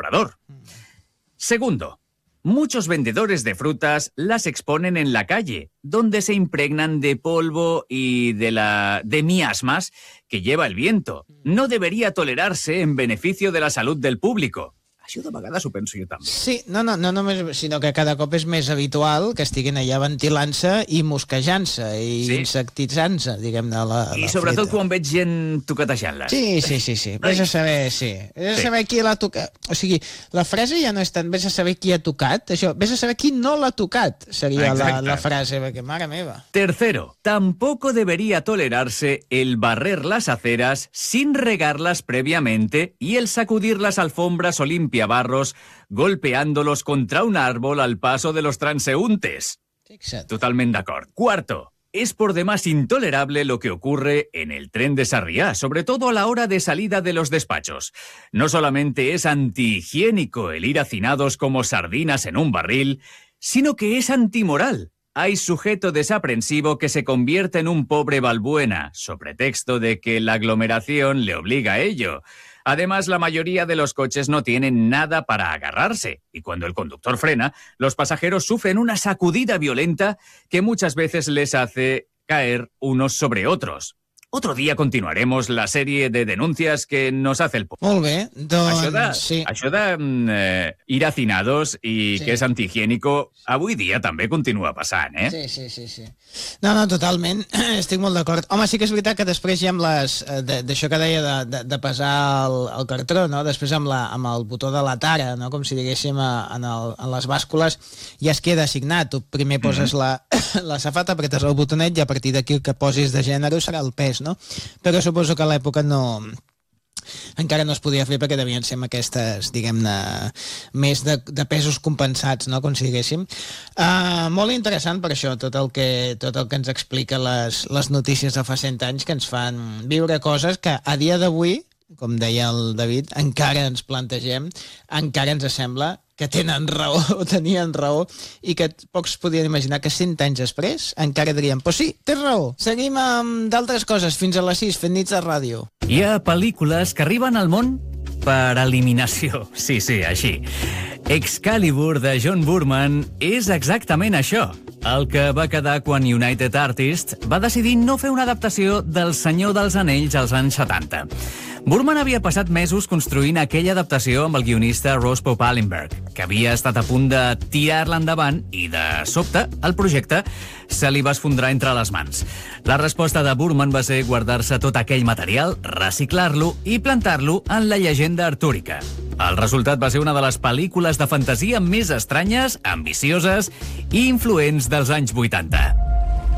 conservador. Segundo, muchos vendedores de frutas las exponen en la calle, donde se impregnan de polvo y de miasmas que lleva el viento. No debería tolerarse en beneficio de la salud del público. Això de vegades ho penso jo també. Sí, no només, sinó que cada cop és més habitual que estiguin allà ventilant-se i mosquejant-se i insectitzant-se, diguem-ne, I sobretot quan veig gent toquetejant-les. Sí. Vés a saber, Vés a saber qui l'ha tocat. O sigui, la frase ja no és tant vés a saber qui ha tocat, això, vés a saber qui no l'ha tocat, seria la frase, perquè mare meva. Tercero, tampoco debería tolerarse el barrer las aceras sin regarlas previamente y el sacudir las alfombras o limpiarlas barros golpeándolos contra un árbol al paso de los transeúntes. Fixa't. Totalment d'acord. Cuarto, es por demás intolerable lo que ocurre en el tren de Sarriá, sobre todo a la hora de salida de los despachos. No solamente es antihigiénico el ir hacinados como sardinas en un barril, sino que es antimoral. Hay sujeto desaprensivo que se convierte en un pobre balbuena, sobre pretexto de que la aglomeración le obliga a ello. Además, la mayoría de los coches no tienen nada para agarrarse, y cuando el conductor frena, los pasajeros sufren una sacudida violenta que muchas veces les hace caer unos sobre otros. Otro día continuaremos la serie de denuncias que nos hace el pueblo. Molt bé, doncs... Això de ir hacinados i que és antihigiénico, avui dia també continua passant, Sí. No, totalment, estic molt d'acord. Home, sí que és veritat que després ja amb d'això que deia de pesar el cartró, no? Després amb el botó de la tara, no? Com si diguéssim en les bàscules, ja es queda assignat. Tu primer poses la safata, apretes el botonet i a partir d'aquí el que posis de gènere serà el pes, no? Però suposo que a l'època encara no es podia fer perquè devien ser amb aquestes, diguem-ne, més de pesos compensats, no? Com si diguéssim. Molt interessant per això, tot el que ens explica les notícies de fa 100 anys que ens fan viure coses que a dia d'avui, com deia el David, encara ens plantegem, encara ens sembla que tenien raó, i que pocs podien imaginar que 100 anys després encara dirien, pues sí, tens raó, seguim amb d'altres coses fins a les 6 fent nits de ràdio. Hi ha pel·lícules que arriben al món per eliminació. Sí, així. Excalibur de John Boorman és exactament això. El que va quedar quan United Artists va decidir no fer una adaptació del Senyor dels Anells als anys 70. Boorman havia passat mesos construint aquella adaptació amb el guionista Ross Pope Allenberg, que havia estat a punt de tirar-la endavant i, de sobte, el projecte se li va esfondrar entre les mans. La resposta de Boorman va ser guardar-se tot aquell material, reciclar-lo i plantar-lo en la llegenda artúrica. El resultat va ser una de les pel·lícules de fantasia més estranyes, ambicioses i influents dels anys 80.